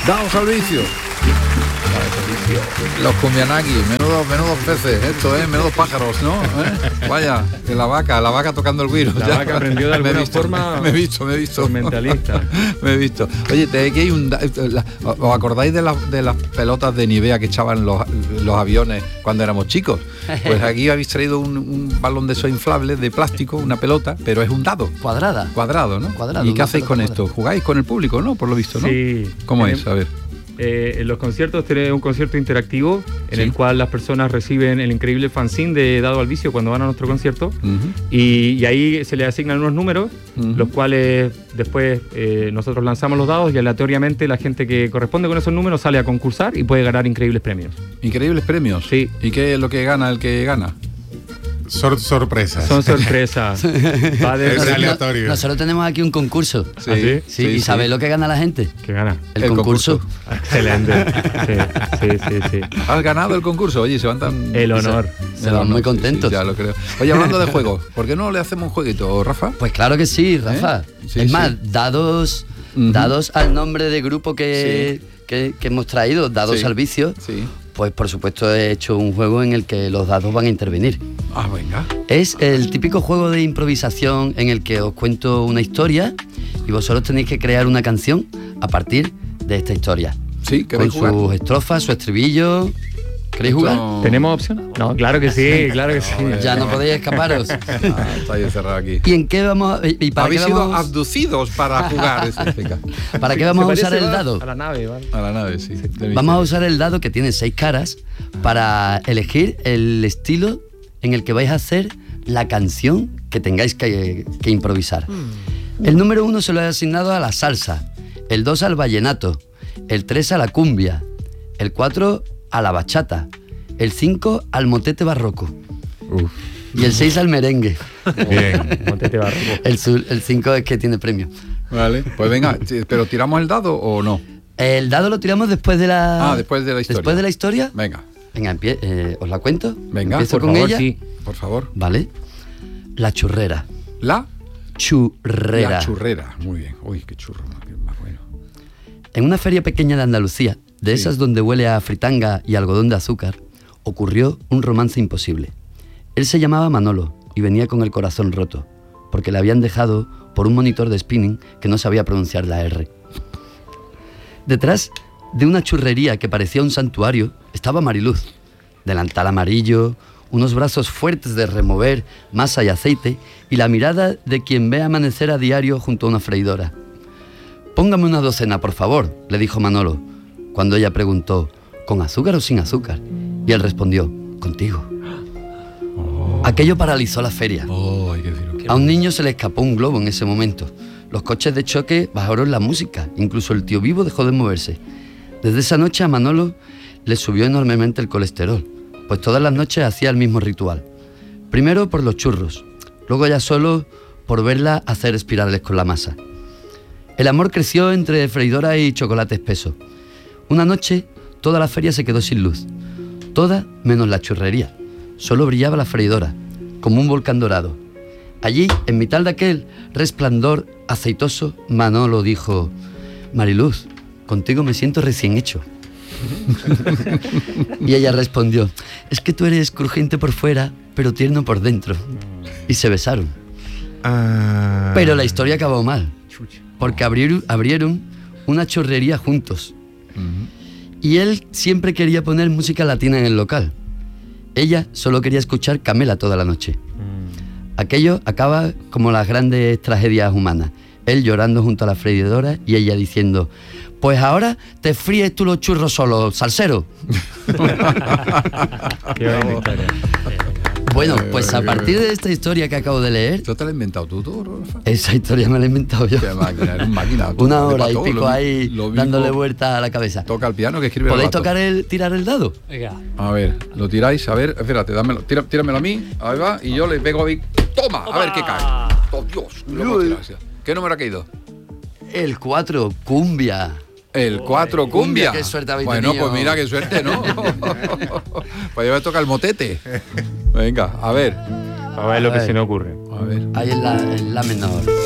Daos al vicio. Los cumbianakis, menudos peces, menudos pájaros, ¿no? Vaya, de la vaca tocando el güiro. La vaca aprendió de alguna forma. Me he visto. Mentalista. Me he visto. Oye, aquí hay ¿os acordáis de las pelotas de Nivea que echaban los aviones cuando éramos chicos? Pues aquí habéis traído un balón de esos inflables de plástico, una pelota, pero es un dado. Cuadrado, ¿no? ¿Y qué hacéis con esto? ¿Jugáis con el público, no? Por lo visto, ¿no? Sí. ¿Cómo es? A ver. En los conciertos tenemos un concierto interactivo en el cual las personas reciben el increíble fanzine de Dado al Vicio cuando van a nuestro concierto, y ahí se les asignan unos números, los cuales después nosotros lanzamos los dados y aleatoriamente la gente que corresponde con esos números sale a concursar y puede ganar increíbles premios. ¿Increíbles premios? Sí. ¿Y qué es lo que gana el que gana? Sorpresas. Son sorpresas. Es aleatorio. Nosotros tenemos aquí un concurso. Sí. ¿Y sabéis lo que gana la gente? ¿Qué gana? El concurso. Excelente. Sí. ¿Has ganado el concurso? Oye, se van tan... El honor. Se van muy contentos. Sí, ya lo creo. Oye, hablando de juegos, ¿por qué no le hacemos un jueguito, Rafa? Pues claro que sí, Rafa. Es más, dados al nombre de grupo que hemos traído, dados al vicio. Sí. Pues por supuesto he hecho un juego en el que los dados van a intervenir. Ah, venga. Es el típico juego de improvisación en el que os cuento una historia y vosotros tenéis que crear una canción a partir de esta historia. Sí, ¿queréis jugar? Con sus estrofas, su estribillo. ¿Queréis jugar? No. ¿Tenemos opción? No, claro que sí, claro que sí. Ya no podéis escaparos. Está ahí encerrado aquí. ¿Y en qué vamos? Habéis sido abducidos para jugar. ¿Para qué vamos a usar el dado? A la nave, ¿vale? A la nave, sí. Vamos a usar el dado que tiene 6 caras para elegir el estilo en el que vais a hacer la canción que tengáis que improvisar. El número 1 se lo he asignado a la salsa, el 2 al vallenato, el 3 a la cumbia, el 4 a la bachata, el 5 al motete barroco. Y el 6 al merengue. Bien. Motete barroco. El 5 es que tiene premio. Vale, pues venga, ¿pero tiramos el dado o no? El dado lo tiramos después de la... después de la historia. ¿Después de la historia? Venga, ¿os la cuento? Venga, ¿Empiezo por con favor, ella? sí. por favor. Vale. La churrera. La Churrera. churrera, muy bien. Uy, qué churro, más bueno. En una feria pequeña de Andalucía, de esas donde huele a fritanga y algodón de azúcar, ocurrió un romance imposible. Él se llamaba Manolo y venía con el corazón roto, porque le habían dejado por un monitor de spinning que no sabía pronunciar la R. Detrás de una churrería que parecía un santuario estaba Mariluz, delantal amarillo, unos brazos fuertes de remover masa y aceite y la mirada de quien ve amanecer a diario junto a una freidora. «Póngame una docena, por favor», le dijo Manolo, cuando ella preguntó, ¿con azúcar o sin azúcar? Y él respondió, «Contigo». Aquello paralizó la feria. Hay que decirlo. A un niño se le escapó un globo en ese momento. Los coches de choque bajaron la música, incluso el tío Vivo dejó de moverse. Desde esa noche a Manolo le subió enormemente el colesterol, pues todas las noches hacía el mismo ritual. Primero por los churros, luego ya solo por verla hacer espirales con la masa. El amor creció entre freidora y chocolate espeso. Una noche toda la feria se quedó sin luz, toda menos la churrería. Solo brillaba la freidora, como un volcán dorado. Allí, en mitad de aquel resplandor aceitoso, Manolo dijo, «Mariluz, contigo me siento recién hecho». Y ella respondió, «Es que tú eres crujiente por fuera, pero tierno por dentro». Y se besaron. Pero la historia acabó mal, porque abrieron una churrería juntos. Y él siempre quería poner música latina en el local. Ella solo quería escuchar Camela toda la noche. Aquello acaba como las grandes tragedias humanas. Él llorando junto a la freidora y ella diciendo, «Pues ahora te fríes tú los churros solo, salsero». Qué buena historia. Bueno, pues a partir de esta historia que acabo de leer... ¿Esto te lo has inventado tú, Rafa? Esa historia me la he inventado yo. Qué máquina, eres máquina. Una hora y pico ahí dándole vuelta a la cabeza. Toca el piano que escribe. ¿Podéis tirar el dado? Venga. A ver, lo tiráis, a ver, espérate, dámelo, tíramelo a mí, ahí va, y yo le pego ahí. ¡Toma! A ver qué cae. ¡Oh, Dios! Lo hemos tirado. ¿Qué número ha caído? El 4, cumbia. El 4, cumbia. Qué suerte habéis Bueno, tenido. pues mira qué suerte, ¿no? Pues ya me toca el motete. Venga, a ver. A ver lo que se me ocurre. A ver. Ahí en la menor.